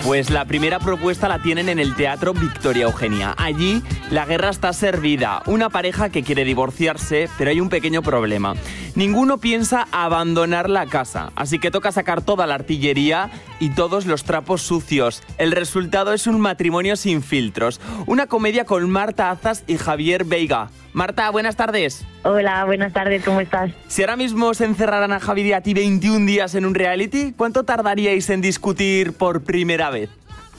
Pues la primera propuesta la tienen en el Teatro Victoria Eugenia. Allí la guerra está servida. Una pareja que quiere divorciarse, pero hay un pequeño problema. Ninguno piensa abandonar la casa, así que toca sacar toda la artillería y todos los trapos sucios. El resultado es un matrimonio sin filtros. Una comedia con Marta Azas y Javier Veiga. Marta, buenas tardes. Hola, buenas tardes, ¿cómo estás? Si ahora mismo se encerraran a Javier y a ti 21 días en un reality, ¿cuánto tardaríais en discutir por primera vez?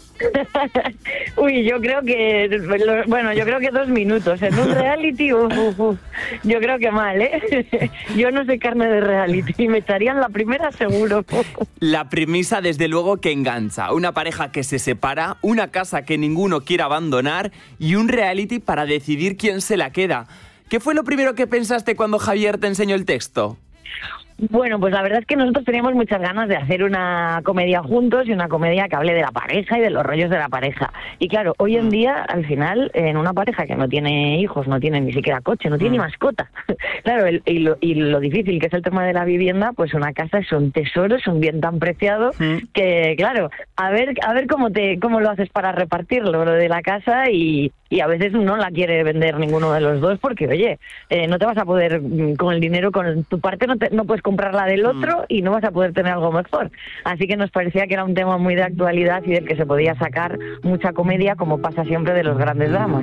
Uy, yo creo que 2 minutos. En un reality, yo creo que mal, ¿eh? Yo no soy carne de reality, me echarían la primera seguro. La premisa, desde luego, que engancha. Una pareja que se separa, una casa que ninguno quiere abandonar y un reality para decidir quién se la queda. ¿Qué fue lo primero que pensaste cuando Javier te enseñó el texto? Bueno, pues la verdad es que nosotros teníamos muchas ganas de hacer una comedia juntos y una comedia que hable de la pareja y de los rollos de la pareja. Y claro, hoy en día, al final, en una pareja que no tiene hijos, no tiene ni siquiera coche, no tiene ni mascota. Claro, y lo difícil que es el tema de la vivienda, pues una casa es un tesoro, es un bien tan preciado que, claro, a ver cómo lo haces para repartirlo, lo de la casa, y a veces no la quiere vender ninguno de los dos porque, oye, no te vas a poder, con el dinero, con tu parte, no puedes comprar la del otro y no vas a poder tener algo mejor. Así que nos parecía que era un tema muy de actualidad y del que se podía sacar mucha comedia, como pasa siempre de los grandes dramas.